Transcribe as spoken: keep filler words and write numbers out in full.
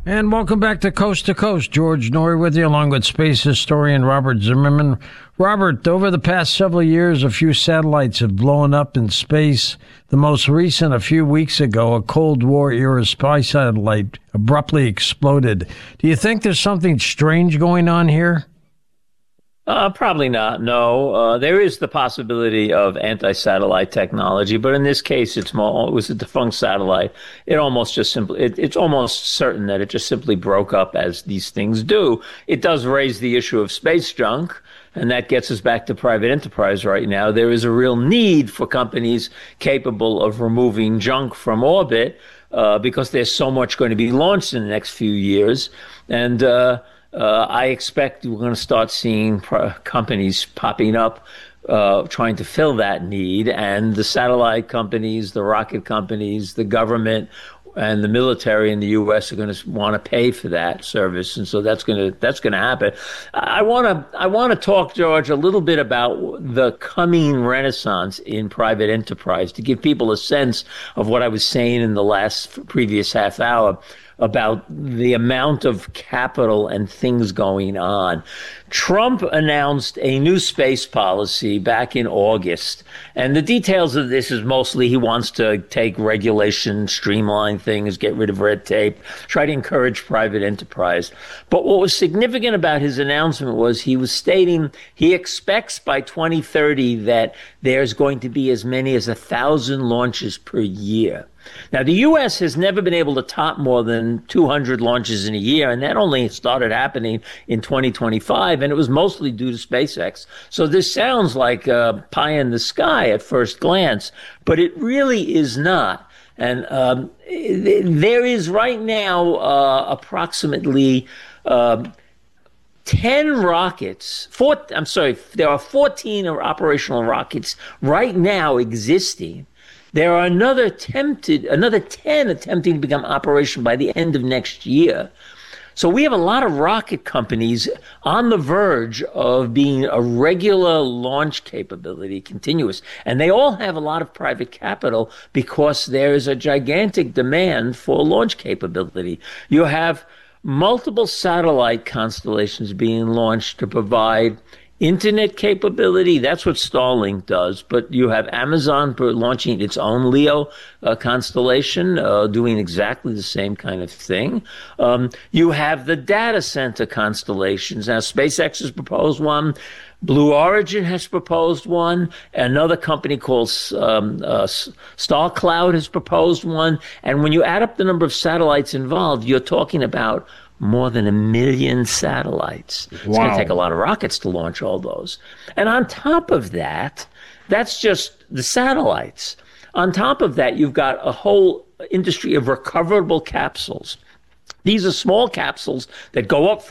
And welcome back to Coast to Coast. George Noory with you, along with space historian Robert Zimmerman. Robert, over the past several years, a few satellites have blown up in space. The most recent, a few weeks ago, a Cold War-era spy satellite abruptly exploded. Do you think there's something strange going on here? Uh, probably not. No, uh, there is the possibility of anti-satellite technology, but in this case, it's more, it was a defunct satellite. It almost just simply, it, it's almost certain that it just simply broke up, as these things do. It does raise the issue of space junk, and that gets us back to private enterprise right now. There is a real need for companies capable of removing junk from orbit, uh, because there's so much going to be launched in the next few years, and uh, Uh, I expect we're going to start seeing pro- companies popping up uh, trying to fill that need, and the satellite companies, the rocket companies, the government, and the military in the U S are going to want to pay for that service, and so that's going to that's going to happen. I want to I want to talk, George, a little bit about the coming renaissance in private enterprise to give people a sense of what I was saying in the last previous half hour about the amount of capital and things going on. Trump announced a new space policy back in August. And the details of this is mostly he wants to take regulation, streamline things, get rid of red tape, try to encourage private enterprise. But what was significant about his announcement was he was stating he expects by twenty thirty that there's going to be as many as a thousand launches per year. Now, the U S has never been able to top more than two hundred launches in a year, and that only started happening in twenty twenty-five, and it was mostly due to SpaceX. So this sounds like uh, pie in the sky at first glance, but it really is not. And um, there is right now uh, approximately uh, ten rockets. Four, I'm sorry, there are fourteen operational rockets right now existing. There are another attempted, another ten attempting to become operational by the end of next year. So we have a lot of rocket companies on the verge of being a regular launch capability, continuous. And they all have a lot of private capital because there is a gigantic demand for launch capability. You have multiple satellite constellations being launched to provide internet capability. That's what Starlink does. But you have Amazon launching its own LEO uh, constellation, uh, doing exactly the same kind of thing. Um, you have the data center constellations. Now, SpaceX has proposed one. Blue Origin has proposed one. Another company called um, uh, StarCloud has proposed one. And when you add up the number of satellites involved, you're talking about more than a million satellites. Wow. It's going to take a lot of rockets to launch all those. And on top of that, that's just the satellites. On top of that, you've got a whole industry of recoverable capsules. These are small capsules that go up